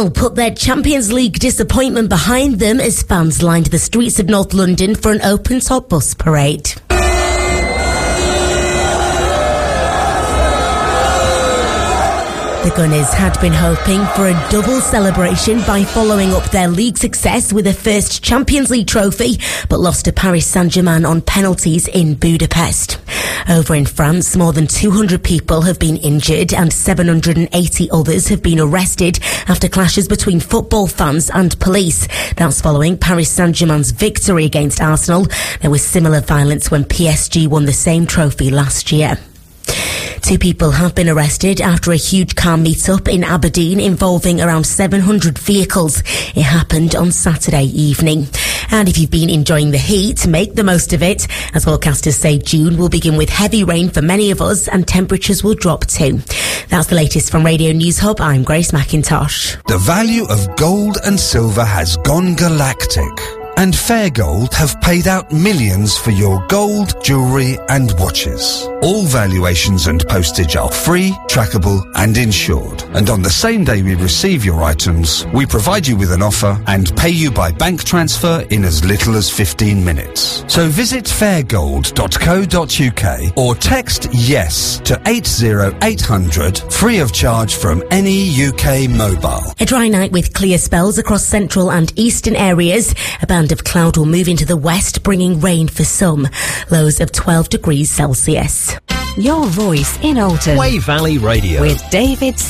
Put their Champions League disappointment behind them as fans lined the streets of North London for an open-top bus parade. The Gunners had been hoping for a double celebration by following up their league success with a first Champions League trophy, but lost to Paris Saint-Germain on penalties in Budapest. Over in France, more than 200 people have been injured and 780 others have been arrested after clashes between football fans and police. That's following Paris Saint-Germain's victory against Arsenal. There was similar violence when PSG won the same trophy last year. 2 people have been arrested after a huge car meet-up in Aberdeen involving around 700 vehicles. It happened on Saturday evening. And if you've been enjoying the heat, make the most of it, as forecasters say June will begin with heavy rain for many of us and temperatures will drop too. That's the latest from Radio News Hub. I'm Grace McIntosh. The value of gold and silver has gone galactic. And Fair Gold have paid out millions for your gold, jewellery and watches. All valuations and postage are free, trackable and insured. And on the same day we receive your items, we provide you with an offer and pay you by bank transfer in as little as 15 minutes. So visit fairgold.co.uk or text YES to 80800 free of charge from any UK mobile. A dry night with clear spells across central and eastern areas. A band of cloud will move into the west, bringing rain for some. Lows of 12 degrees Celsius. Your voice in Alton. Way Valley Radio. With David